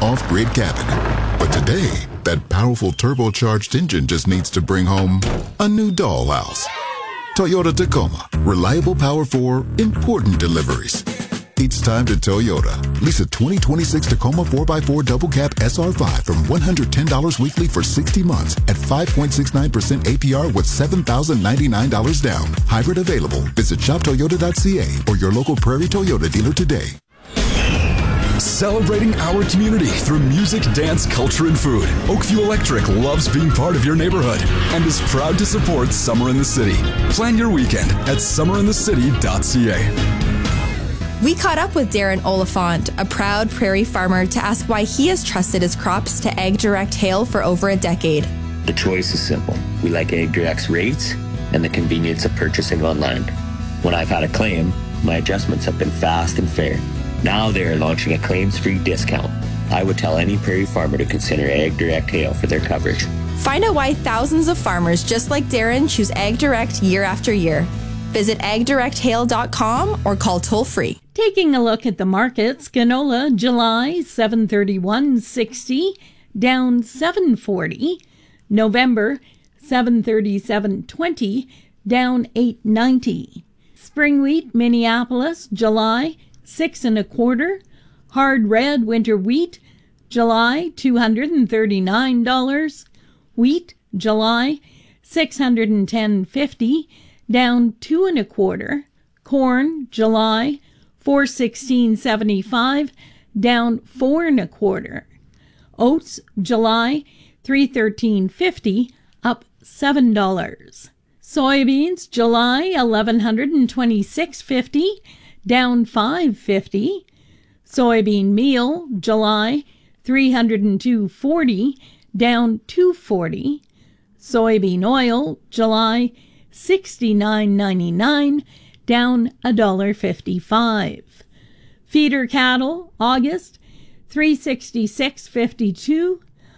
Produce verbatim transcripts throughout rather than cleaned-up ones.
off-grid cabin. But today, that powerful turbocharged engine just needs to bring home a new dollhouse. Toyota Tacoma. Reliable power for important deliveries. It's time to Toyota. Lease a twenty twenty-six Tacoma four by four Double Cab S R five from one hundred ten dollars weekly for sixty months at five point six nine percent A P R with seven thousand ninety-nine dollars down. Hybrid available. Visit shop toyota dot c a or your local Prairie Toyota dealer today. Celebrating our community through music, dance, culture, and food. Oakview Electric loves being part of your neighborhood and is proud to support Summer in the City. Plan your weekend at summer in the city dot c a. We caught up with Darren Oliphant, a proud prairie farmer, to ask why he has trusted his crops to AgDirect Hail for over a decade. The choice is simple. We like AgDirect's rates and the convenience of purchasing online. When I've had a claim, my adjustments have been fast and fair. Now they are launching a claims-free discount. I would tell any prairie farmer to consider AgDirect Hail for their coverage. Find out why thousands of farmers just like Darren choose AgDirect year after year. Visit ag direct hail dot com or call toll-free. Taking a look at the markets, canola July seven thirty-one sixty, down seven forty. November seven thirty-seven twenty, down eight ninety. Spring wheat Minneapolis July six and a quarter. Hard red winter wheat July two hundred thirty-nine dollars. Wheat July six hundred ten fifty, down two and a quarter. Corn July four sixteen seventy-five, down four and a quarter. Oats July three thirteen fifty, up seven dollars. Soybeans July eleven twenty-six fifty, down five fifty. Soybean meal July three hundred two forty, down two forty. Soybean oil July sixty-nine ninety-nine, down one dollar fifty-five. Feeder cattle August three sixty-six fifty-two.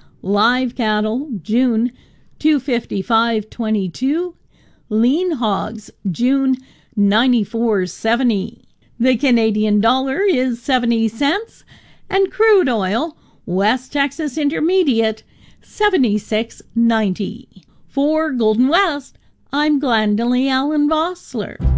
Live cattle June two fifty-five twenty-two. Lean hogs June ninety-four seventy. The Canadian dollar is seventy cents, and crude oil West Texas Intermediate seventy-six ninety. For Golden West, I'm Glendalee Allen Vossler.